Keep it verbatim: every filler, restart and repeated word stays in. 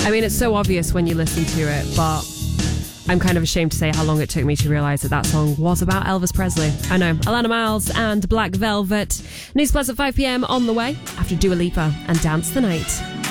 I mean, it's so obvious when you listen to it, but I'm kind of ashamed to say how long it took me to realise that that song was about Elvis Presley. I know. Alana Miles and Black Velvet. News Plus at five p.m. on the way after Dua Lipa and Dance the Night.